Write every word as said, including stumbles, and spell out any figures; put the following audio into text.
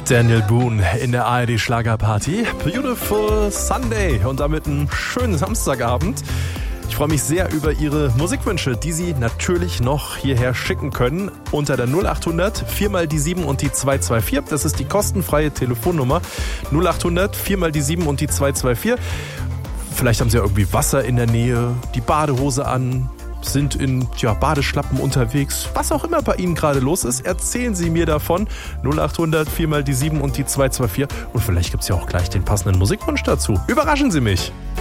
Daniel Boone in der A R D Schlagerparty. Beautiful Sunday und damit einen schönen Samstagabend. Ich freue mich sehr über Ihre Musikwünsche, die Sie natürlich noch hierher schicken können unter der null acht hundert vier mal die sieben und die zwei zwei vier. Das ist die kostenfreie Telefonnummer null acht hundert vier mal die sieben und die zwei zwei vier. Vielleicht haben Sie ja irgendwie Wasser in der Nähe, die Badehose an, sind in ja, Badeschlappen unterwegs. Was auch immer bei Ihnen gerade los ist, erzählen Sie mir davon. null acht hundert vier mal die sieben und die zwei zwei vier. Und vielleicht gibt es ja auch gleich den passenden Musikwunsch dazu. Überraschen Sie mich!